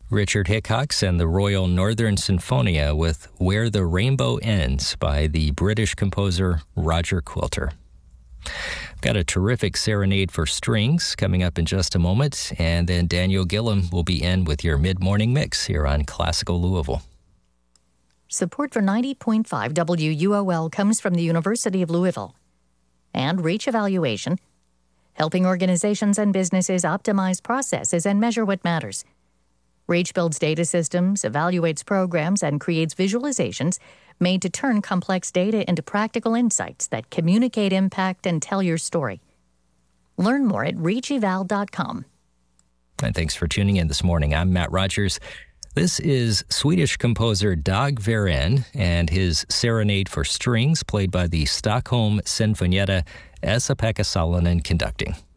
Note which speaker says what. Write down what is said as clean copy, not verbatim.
Speaker 1: Richard Hickox and the Royal Northern Sinfonia with Where the Rainbow Ends by the British composer Roger Quilter. Got a terrific serenade for strings coming up in just a moment, and then Daniel Gillum will be in with your mid-morning mix here on Classical Louisville.
Speaker 2: Support for 90.5 WUOL comes from the University of Louisville and Reach Evaluation, helping organizations and businesses optimize processes and measure what matters. Reach builds data systems, evaluates programs, and creates visualizations made to turn complex data into practical insights that communicate impact and tell your story. Learn more at reacheval.com.
Speaker 1: And thanks for tuning in this morning. I'm Matt Rogers. This is Swedish composer Dag Verén and his Serenade for Strings, played by the Stockholm Sinfonietta, Esa-Pekka Salonen conducting.